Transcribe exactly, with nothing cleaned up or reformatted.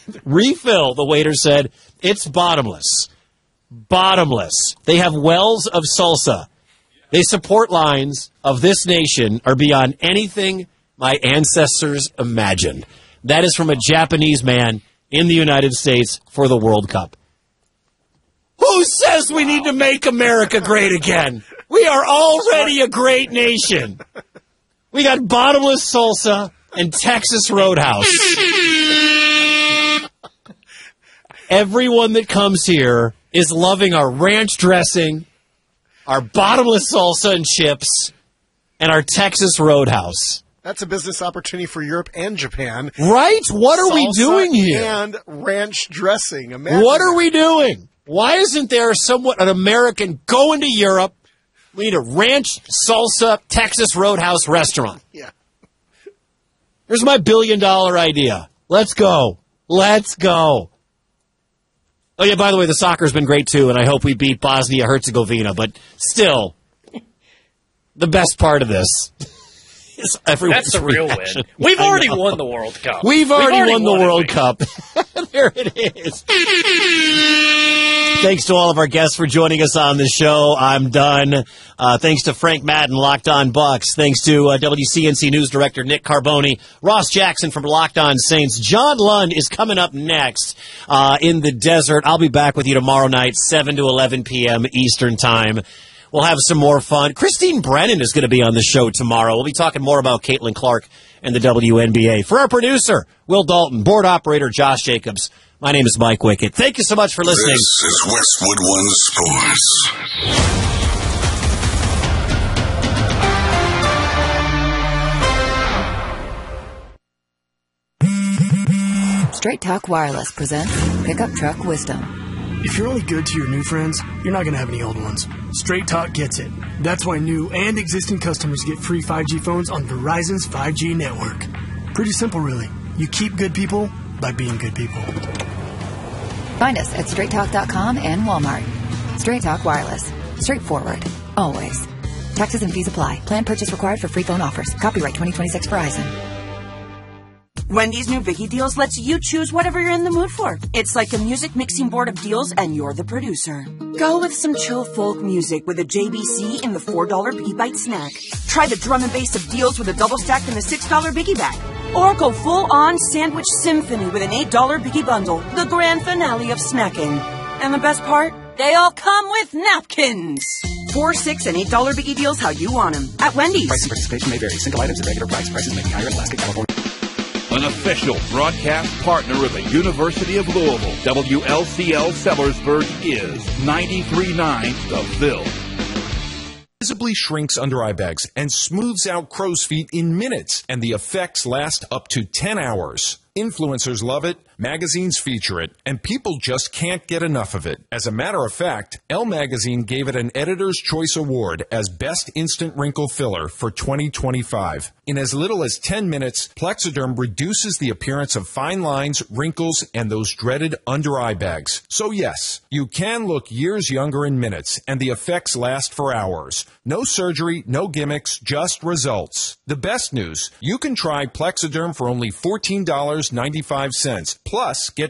Refill, the waiter said. It's bottomless. Bottomless. They have wells of salsa. They support lines of this nation are beyond anything my ancestors imagined. That is from a Japanese man in the United States for the World Cup. Who says we need to make America great again? We are already a great nation. We got bottomless salsa and Texas Roadhouse. Everyone that comes here is loving our ranch dressing, our bottomless salsa and chips, and our Texas Roadhouse. That's a business opportunity for Europe and Japan. Right? What are Salsa we doing here? And ranch dressing. Imagine what are that. we doing? Why isn't there somewhat an American going to Europe? We need a ranch salsa Texas Roadhouse restaurant. Yeah. Here's my billion dollar idea. Let's go. Let's go. Oh, yeah, by the way, the soccer's been great, too, and I hope we beat Bosnia-Herzegovina. But still, the best part of this is everyone's That's the real reaction. win. We've already won the World Cup. We've already, We've already won the won World it, Cup. There it is. Thanks to all of our guests for joining us on the show. I'm done. Uh, thanks to Frank Madden, Locked On Bucks. Thanks to uh, W C N C News Director Nick Carboni. Ross Jackson from Locked On Saints. John Lund is coming up next uh, in the desert. I'll be back with you tomorrow night, seven to eleven p.m. Eastern Time. We'll have some more fun. Christine Brennan is going to be on the show tomorrow. We'll be talking more about Caitlin Clark and the W N B A. For our producer, Will Dalton, board operator Josh Jacobs, my name is Mike Wickett. Thank you so much for listening. This is Westwood One Sports. Straight Talk Wireless presents Pickup Truck Wisdom. If you're only good to your new friends, you're not going to have any old ones. Straight Talk gets it. That's why new and existing customers get free five G phones on Verizon's five G network. Pretty simple, really. You keep good people by being good people. Find us at straight talk dot com and Walmart. Straight Talk Wireless. Straightforward. Always. Taxes and fees apply. Plan purchase required for free phone offers. Copyright twenty twenty-six Verizon. Wendy's new Biggie Deals lets you choose whatever you're in the mood for. It's like a music mixing board of deals, and you're the producer. Go with some chill folk music with a J B C in the four dollar Biggie Bite snack. Try the drum and bass of deals with a double stack in the six dollar Biggie Bag. Or go full-on sandwich symphony with an eight dollar Biggie Bundle, the grand finale of snacking. And the best part? They all come with napkins. Four, six, and eight dollar Biggie Deals how you want them. At Wendy's. Price and participation may vary. Single items at regular price. Prices may be higher in Alaska, California. An official broadcast partner of the University of Louisville, W L C L Sellersburg is ninety-three point nine The Ville. Visibly shrinks under eye bags and smooths out crow's feet in minutes, and the effects last up to ten hours. Influencers love it, magazines feature it, and people just can't get enough of it. As a matter of fact, Elle Magazine gave it an Editor's Choice Award as Best Instant Wrinkle Filler for twenty twenty-five. In as little as ten minutes, Plexiderm reduces the appearance of fine lines, wrinkles, and those dreaded under-eye bags. So yes, you can look years younger in minutes, and the effects last for hours. No surgery, no gimmicks, just results. The best news, you can try Plexiderm for only fourteen dollars and ninety-five cents. Plus, get